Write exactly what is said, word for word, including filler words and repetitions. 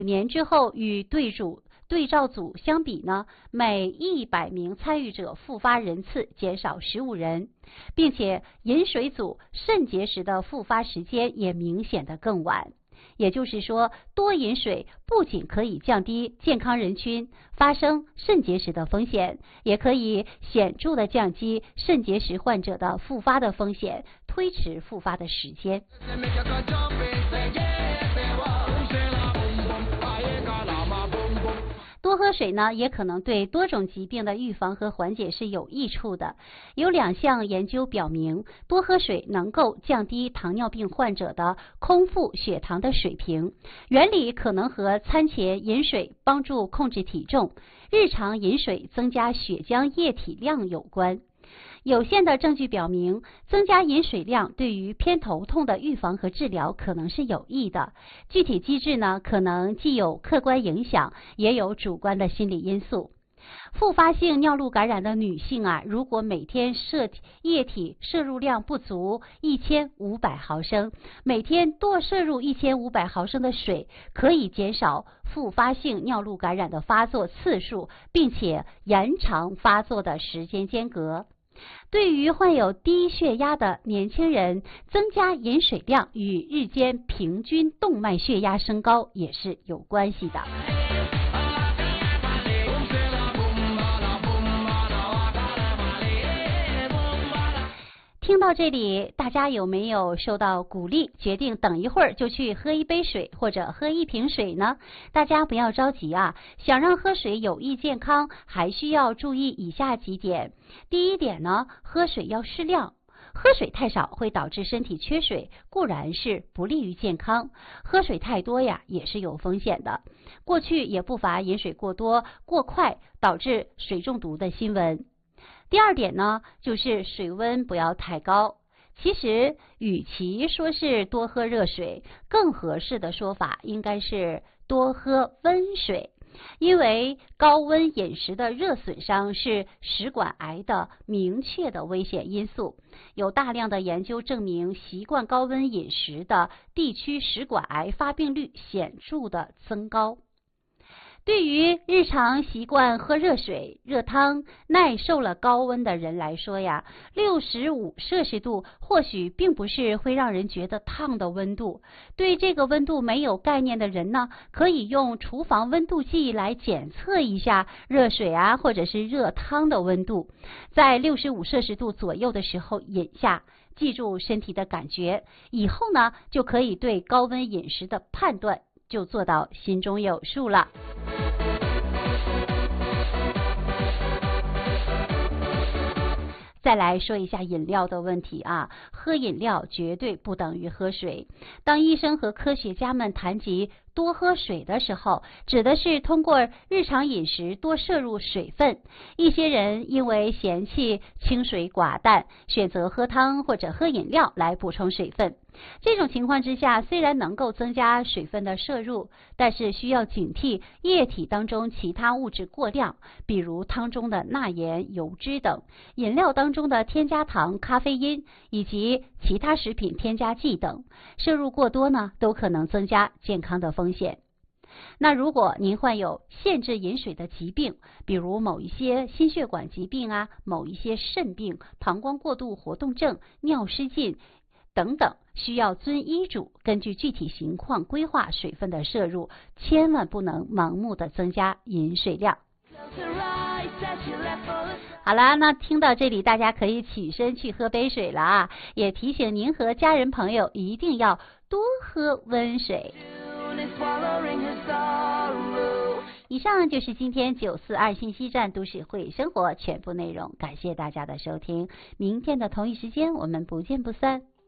年之后与对组对照组相比呢，每一百名参与者复发人次减少十五人，并且饮水组肾结石的复发时间也明显的更晚。也就是说，多饮水不仅可以降低健康人群发生肾结石的风险，也可以显著的降低肾结石患者的复发的风险，推迟复发的时间。多喝水呢，也可能对多种疾病的预防和缓解是有益处的。有两项研究表明，多喝水能够降低糖尿病患者的空腹血糖的水平。原理可能和餐前饮水帮助控制体重，日常饮水增加血浆液体量有关。有限的证据表明，增加饮水量对于偏头痛的预防和治疗可能是有益的。具体机制呢，可能既有客观影响，也有主观的心理因素。复发性尿路感染的女性啊，如果每天摄液体摄入量不足一千五百毫升，每天多摄入一千五百毫升的水，可以减少复发性尿路感染的发作次数，并且延长发作的时间间隔。对于患有低血压的年轻人，增加饮水量与日间平均动脉血压升高也是有关系的。听到这里，大家有没有受到鼓励，决定等一会儿就去喝一杯水或者喝一瓶水呢？大家不要着急啊，想让喝水有益健康，还需要注意以下几点。第一点呢，喝水要适量。喝水太少会导致身体缺水，固然是不利于健康，喝水太多呀也是有风险的。过去也不乏饮水过多、过快导致水中毒的新闻。第二点呢，就是水温不要太高。其实与其说是多喝热水，更合适的说法应该是多喝温水。因为高温饮食的热损伤是食管癌的明确的危险因素，有大量的研究证明，习惯高温饮食的地区食管癌发病率显著的增高。对于日常习惯喝热水、热汤、耐受了高温的人来说呀，六十五摄氏度或许并不是会让人觉得烫的温度。对这个温度没有概念的人呢，可以用厨房温度计来检测一下热水啊或者是热汤的温度，在六十五摄氏度左右的时候饮下。记住身体的感觉，以后呢就可以对高温饮食的判断就做到心中有数了。再来说一下饮料的问题啊，喝饮料绝对不等于喝水。当医生和科学家们谈及多喝水的时候，指的是通过日常饮食多摄入水分。一些人因为嫌弃清水寡淡，选择喝汤或者喝饮料来补充水分。这种情况之下，虽然能够增加水分的摄入，但是需要警惕液体当中其他物质过量，比如汤中的钠盐、油脂等，饮料当中的添加糖、咖啡因以及其他食品添加剂等，摄入过多呢，都可能增加健康的风险。那如果您患有限制饮水的疾病，比如某一些心血管疾病啊，某一些肾病、膀胱过度活动症、尿失禁等等，需要遵医嘱，根据具体情况规划水分的摄入，千万不能盲目的增加饮水量。好啦，那听到这里，大家可以起身去喝杯水了啊！也提醒您和家人朋友一定要多喝温水。以上就是今天九四二信息站都市会生活全部内容，感谢大家的收听，明天的同一时间我们不见不散。